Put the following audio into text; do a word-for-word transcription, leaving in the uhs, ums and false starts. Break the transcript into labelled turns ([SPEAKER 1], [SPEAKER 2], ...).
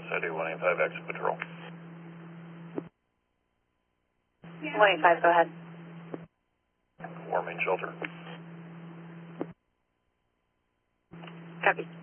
[SPEAKER 1] I do one eighty-five exit patrol.
[SPEAKER 2] one eighty-five, go ahead.
[SPEAKER 1] Warming shelter.
[SPEAKER 2] Copy.